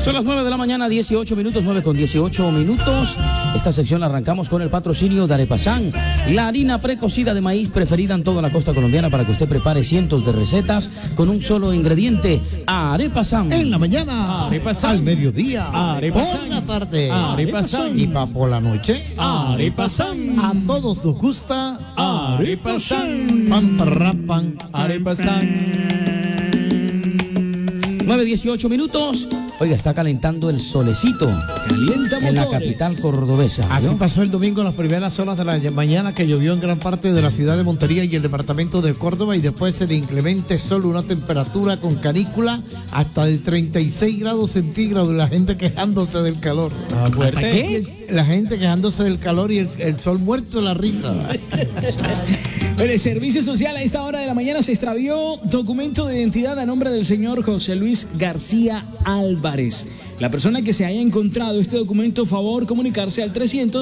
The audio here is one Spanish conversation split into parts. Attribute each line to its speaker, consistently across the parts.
Speaker 1: Son las 9 de la mañana, 18 minutos, 9 con 18 minutos. Esta sección la arrancamos con el patrocinio de Arepasan, la harina precocida de maíz preferida en toda la costa colombiana para que usted prepare cientos de recetas con un solo ingrediente. Arepasan.
Speaker 2: En la mañana,
Speaker 3: Arepasan.
Speaker 2: al mediodía,
Speaker 3: Arepasan.
Speaker 2: por la tarde,
Speaker 3: Arepasan.
Speaker 2: y por la noche.
Speaker 3: Arepasan.
Speaker 2: A todos nos gusta
Speaker 3: Arepasan.
Speaker 2: pan para pan.
Speaker 3: Arepasan.
Speaker 1: 9:18 minutos. Oiga, está calentando el solecito.
Speaker 3: Calienta
Speaker 1: en la
Speaker 3: motores.
Speaker 1: capital cordobesa.
Speaker 2: Así
Speaker 1: ¿no?
Speaker 2: pasó el domingo en las primeras horas de la mañana, que llovió en gran parte de la ciudad de Montería y el departamento de Córdoba, y después el inclemente sol, una temperatura con canícula hasta de 36 grados centígrados, la gente quejándose del calor.
Speaker 3: Fuerte.
Speaker 1: ¿Qué?
Speaker 2: La gente quejándose del calor y el sol muerto de la risa.
Speaker 4: En el servicio social a esta hora de la mañana se extravió documento de identidad a nombre del señor José Luis García Álvarez. La persona que se haya encontrado este documento, favor comunicarse al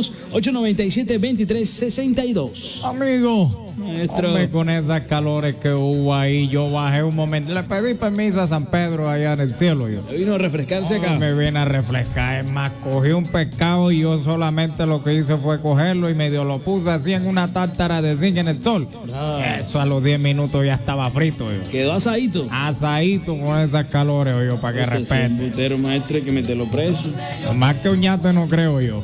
Speaker 4: 300-897-2362.
Speaker 3: Amigo,
Speaker 4: Maestro.
Speaker 3: hombre, con esas calores que hubo ahí, yo bajé un momento. Le pedí permiso a San Pedro allá en el cielo. Yo
Speaker 4: Vino a refrescarse acá.
Speaker 3: me vine a refrescar. Es más, cogí un pescado y yo solamente lo que hice fue cogerlo y medio lo puse así en una tártara de zinc en el sol. Eso a los 10 minutos ya estaba frito. Yo.
Speaker 4: Quedó asadito.
Speaker 3: Asadito con esas calores, yo, para que
Speaker 4: Este es un
Speaker 3: respete.
Speaker 4: putero, maestro, que mételo preso.
Speaker 3: Más que uñate no creo yo.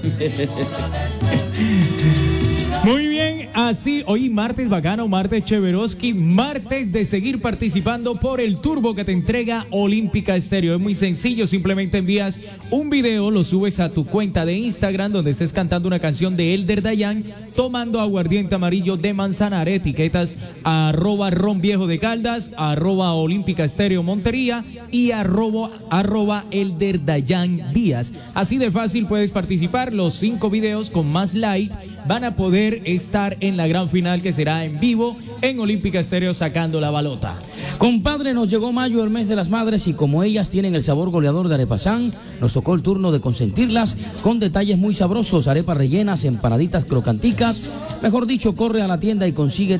Speaker 3: Muy bien, así hoy martes bacano, martes Cheveroski, martes de seguir participando por el turbo que te entrega Olímpica Estéreo. Es muy sencillo, simplemente envías un video, lo subes a tu cuenta de Instagram donde estés cantando una canción de Elder Dayan, tomando aguardiente amarillo de Manzanar, etiquetas @Ron Viejo de Caldas, @Olímpica Estéreo Montería y @ Elder Dayan Díaz. Así de fácil puedes participar. Los 5 videos con más like van a poder estar en la gran final, que será en vivo en Olímpica Estéreo sacando la balota.
Speaker 1: Compadre, nos llegó mayo, el mes de las madres, y como ellas tienen el sabor goleador de Arepasan, nos tocó el turno de consentirlas con detalles muy sabrosos, arepas rellenas, empanaditas crocanticas. Mejor dicho, corre a la tienda y consigue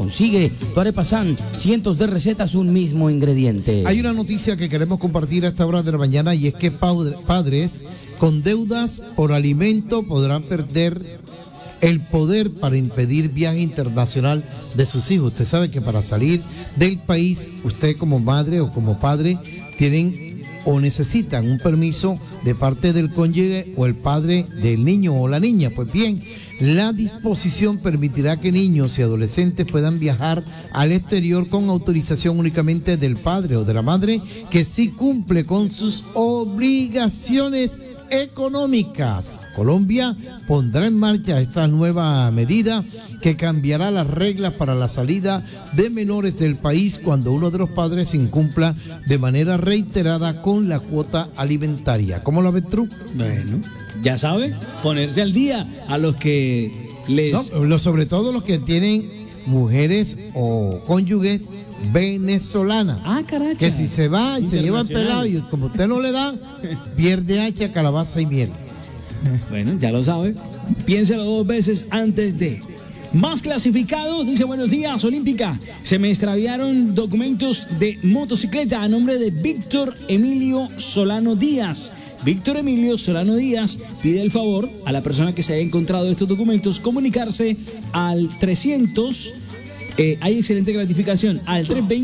Speaker 1: tu Arepasan, cientos de recetas, un mismo ingrediente.
Speaker 2: Hay una noticia que queremos compartir a esta hora de la mañana, y es que padres con deudas por alimento podrán perder el poder para impedir viaje internacional de sus hijos. Usted sabe que para salir del país, usted como madre o como padre tienen o necesitan un permiso de parte del cónyuge o el padre del niño o la niña. Pues bien, la disposición permitirá que niños y adolescentes puedan viajar al exterior con autorización únicamente del padre o de la madre, que sí cumple con sus obligaciones económicas. Colombia pondrá en marcha esta nueva medida que cambiará las reglas para la salida de menores del país cuando uno de los padres incumpla de manera reiterada con la cuota alimentaria. ¿Cómo lo ves tú?
Speaker 4: Bueno, ya sabe, ponerse al día a los que les...
Speaker 2: No, sobre todo los que tienen mujeres o cónyuges venezolanas.
Speaker 4: Ah, caracha.
Speaker 2: Que si se va y se lleva el pelado y como usted no le da, pierde hacha, calabaza y miel.
Speaker 4: Bueno, ya lo sabe. Piénselo 2 veces antes de. Más clasificados, dice: buenos días, Olímpica. Se me extraviaron documentos de motocicleta a nombre de Víctor Emilio Solano Díaz. Víctor Emilio Solano Díaz pide el favor a la persona que se haya encontrado estos documentos comunicarse al 300. Hay excelente gratificación al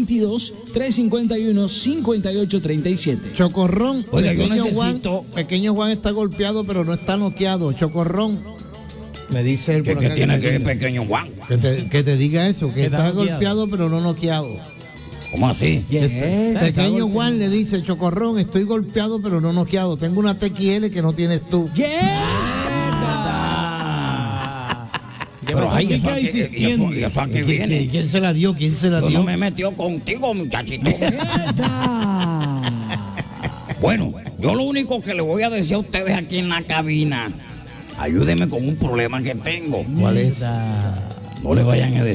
Speaker 4: 322-351-5837.
Speaker 2: Chocorrón,
Speaker 1: Oiga, yo
Speaker 2: pequeño Juan está golpeado pero no está noqueado. Chocorrón, me dice él por acá,
Speaker 1: tiene que ver
Speaker 2: diga,
Speaker 1: pequeño Juan?
Speaker 2: que te diga eso, que está
Speaker 3: noqueado.
Speaker 2: golpeado pero no noqueado.
Speaker 1: ¿Cómo así?
Speaker 2: Pequeño Juan le dice: Chocorrón, estoy golpeado pero no noqueado. Tengo una TXL que no tienes tú.
Speaker 1: Pero ay, eso aquí viene.
Speaker 2: ¿Quién se la dio? ¿Quién se la
Speaker 1: Yo
Speaker 2: dio?
Speaker 1: no me metió contigo, muchachito. Bueno, yo lo único que le voy a decir a ustedes aquí en la cabina, ayúdenme con un problema que tengo.
Speaker 2: ¿Cuál es?
Speaker 1: No le vayan a decir